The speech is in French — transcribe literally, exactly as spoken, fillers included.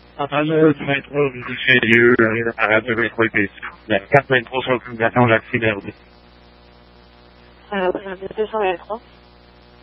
À travers du métro du Richelieu, à Radio Métro et P C. Il y a quatre métros sur l'utilisation de l'accès. Euh, deux cent vingt-trois.